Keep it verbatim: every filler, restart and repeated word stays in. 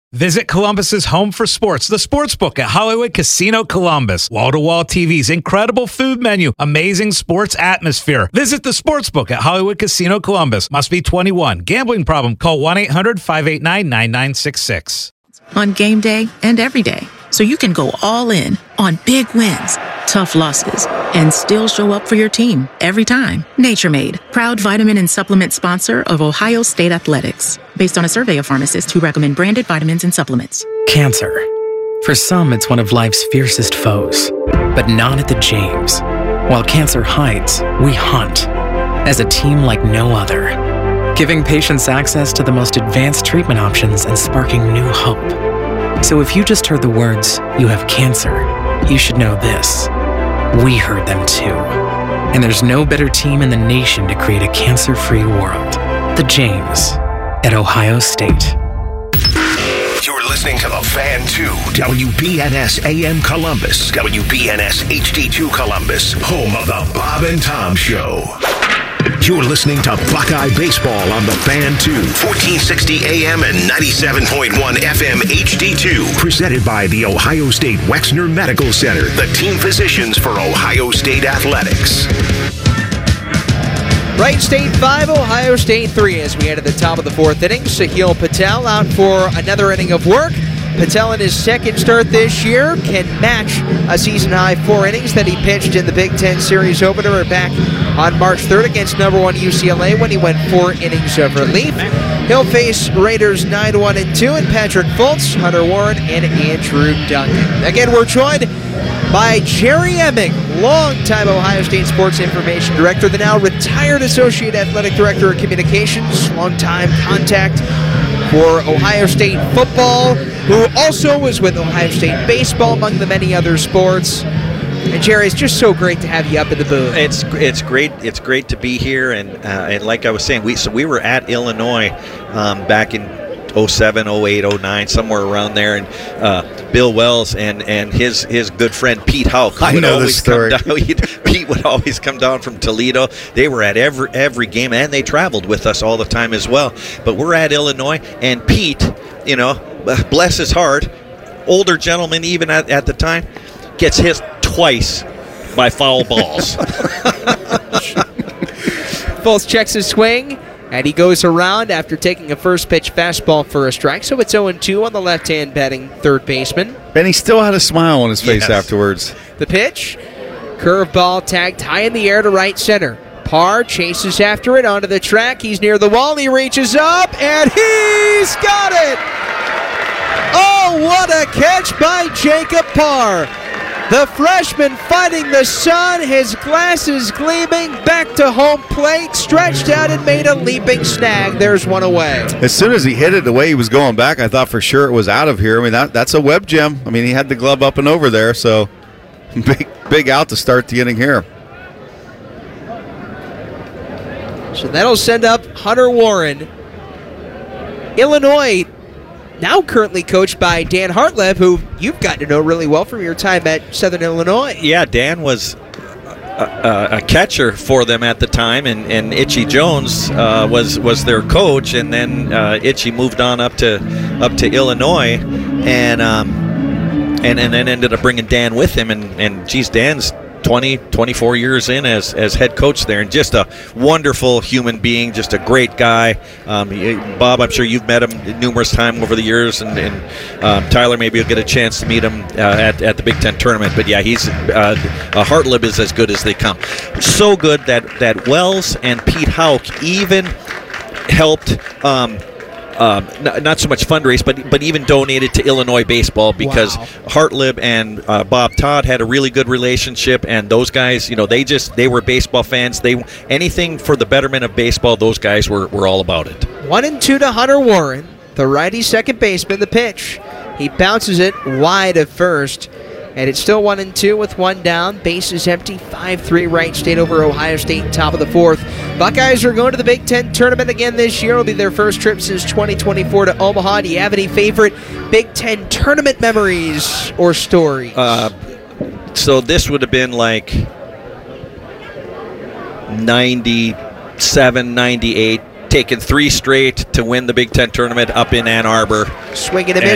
Visit Columbus's home for sports, the Sportsbook at Hollywood Casino Columbus. Wall-to-wall T Vs, incredible food menu, amazing sports atmosphere. Visit the Sportsbook at Hollywood Casino Columbus. Must be twenty-one. Gambling problem? Call one eight hundred five eight nine nine nine six six. On game day and every day, so you can go all in on big wins, tough losses, and still show up for your team every time. Nature Made, proud vitamin and supplement sponsor of Ohio State Athletics, based on a survey of pharmacists who recommend branded vitamins and supplements. Cancer. For some, it's one of life's fiercest foes, but not at the James. While cancer hides, we hunt as a team like no other, giving patients access to the most advanced treatment options and sparking new hope. So if you just heard the words, "you have cancer," you should know this. We heard them too. And there's no better team in the nation to create a cancer-free world. The James at Ohio State. You're listening to The Fan two, W B N S A M Columbus, W B N S H D two Columbus, home of the Bob and Tom Show. You're listening to Buckeye Baseball on The Fan two, fourteen sixty A M and ninety-seven point one F M H D two. Presented by the Ohio State Wexner Medical Center, the team physicians for Ohio State Athletics. Wright State five, Ohio State three as we head to the top of the fourth inning. Sahil Patel out for another inning of work. Patel in his second start this year can match a season-high four innings that he pitched in the Big Ten Series opener back on March third against number one U C L A when he went four innings of relief. He'll face Raiders nine one and two and Patrick Fultz, Hunter Warren, and Andrew Duncan. Again, we're joined by Jerry Emig, longtime Ohio State Sports Information Director, the now retired Associate Athletic Director of Communications, longtime contact for Ohio State football, who also was with Ohio State baseball, among the many other sports. And Jerry, it's just so great to have you up in the booth. It's it's great. It's great to be here, and uh, and like I was saying, we so we were at Illinois um, back in oh seven, oh eight, oh nine, somewhere around there, and uh, Bill Wells and, and his his good friend Pete Houck I would know always this story. come down. Pete would always come down from Toledo. They were at every every game, and they traveled with us all the time as well. But we're at Illinois, and Pete, you know, bless his heart, older gentleman even at, at the time, gets hit twice by foul balls. Fultz checks his swing, and he goes around after taking a first pitch fastball for a strike. So it's oh and two on the left-hand batting third baseman. And he still had a smile on his face Yes. afterwards. The pitch, curveball tagged high in the air to right center. Parr chases after it onto the track. He's near the wall. He reaches up, and he's got it! Oh, what a catch by Jacob Parr! The freshman fighting the sun, his glasses gleaming, back to home plate, stretched out and made a leaping snag. There's one away. As soon as he hit it the way he was going back, I thought for sure it was out of here. I mean, that that's a web gem. I mean, he had the glove up and over there, so big, big out to start the inning here. So that'll send up Hunter Warren. Illinois now currently coached by Dan Hartlev, who you've gotten to know really well from your time at Southern Illinois. Yeah, Dan was a, a, a catcher for them at the time, and, and Itchy Jones uh, was was their coach, and then uh, Itchy moved on up to up to Illinois, and um, and and then ended up bringing Dan with him, and and geez, Dan's twenty, twenty-four years in as, as head coach there, and just a wonderful human being, just a great guy. Um, he, Bob, I'm sure you've met him numerous times over the years, and, and um, Tyler, maybe you'll get a chance to meet him uh, at, at the Big Ten tournament. But yeah, he's uh, uh, Hartlib is as good as they come. So good that, that Wells and Pete Houck even helped um, Um, not, not so much fundraise, but but even donated to Illinois baseball, because Wow. Hartlib and uh, Bob Todd had a really good relationship, and those guys, you know, they just they were baseball fans. They anything for the betterment of baseball. Those guys were, were all about it. One and two to Hunter Warren, the righty second baseman. The pitch, he bounces it wide of first, and it's still one and two with one down. Bases empty. five three Wright State over Ohio State, top of the fourth. Buckeyes are going to the Big Ten tournament again this year. It'll be their first trip since twenty twenty-four to Omaha. Do you have any favorite Big Ten tournament memories or stories? Uh, so this would have been like ninety-seven, ninety-eight, taking three straight to win the Big Ten tournament up in Ann Arbor. Swing and a And